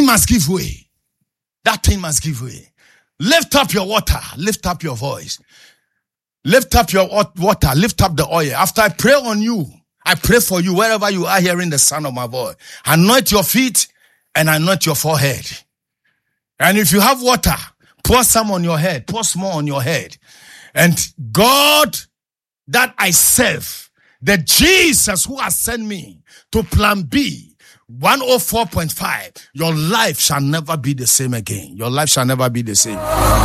thing must give way. That thing must give way. Lift up your water. Lift up your voice. Lift up your water. Lift up the oil. After I pray on you, I pray for you wherever you are hearing the sound of my voice. Anoint your feet and anoint your forehead. And if you have water, pour some on your head. Pour some more on your head. And God that I serve, the Jesus who has sent me to Plan B, 104.5, your life shall never be the same again. Your life shall never be the same.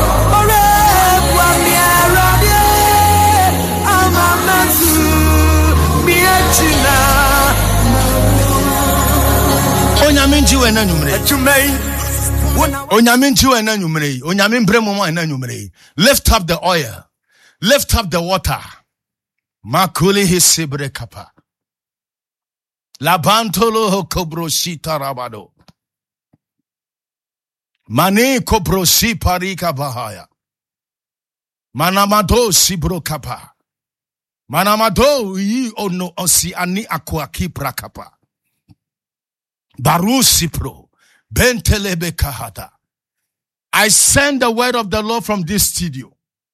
Lift up the oil. Lift up the water. Makuli hisibre kapa. Labantolo hokobroshita rabado. Mane kobroshi parika bahaya. Manamado sibro kapa. Manamado yi ono osi ani akwaki prakapa. Baru sipro. Bentelebe kahada. I send the word of the Lord from this studio.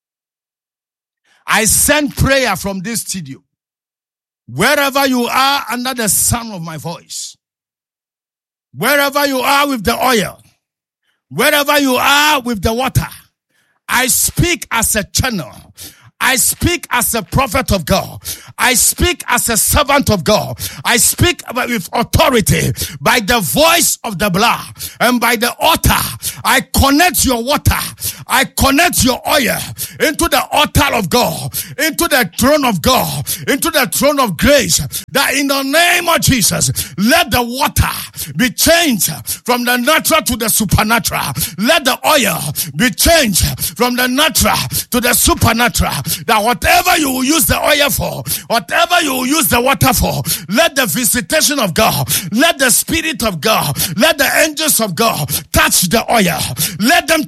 I send prayer from this studio. Wherever you are under the sound of my voice, wherever you are with the oil, wherever you are with the water, I speak as a channel. I speak as a prophet of God. I speak as a servant of God. I speak with authority by the voice of the blood and by the altar. I connect your water. I connect your oil into the altar of God, into the throne of God, into the throne of grace. That in the name of Jesus, let the water be changed from the natural to the supernatural. Let the oil be changed from the natural to the supernatural. That whatever you will use the oil for, whatever you will use the water for, let the visitation of God, let the Spirit of God, let the angels of God touch the oil. Let them